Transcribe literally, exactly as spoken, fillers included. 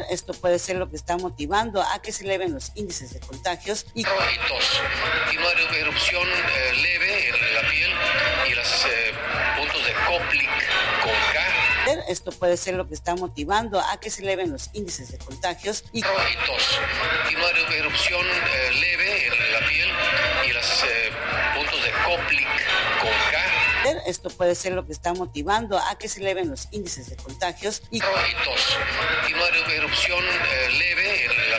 Esto puede ser lo que está motivando a que se eleven los índices de contagios y, y tos, y una erupción eh, leve en la piel y los eh, puntos de Koplik con K. Esto puede ser lo que está motivando a que se eleven los índices de contagios y, y tos, y una erupción eh, leve en la piel y los eh, puntos de Koplik con K. Esto puede ser lo que está motivando a que se eleven los índices de contagios y, y tos, y una erupción eh, leve en la